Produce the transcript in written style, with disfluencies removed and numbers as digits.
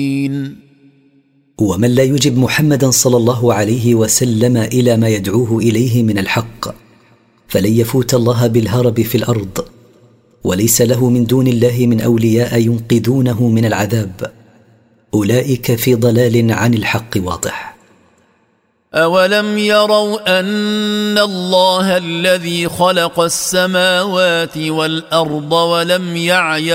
ومن لا يجب محمدا صلى الله عليه وسلم إلى ما يدعوه إليه من الحق فلن يفوت الله بالهرب في الأرض، وليس له من دون الله من أولياء ينقذونه من العذاب، أولئك في ضلال عن الحق واضح. أولم يروا أن الله الذي خلق السماوات والأرض ولم يعي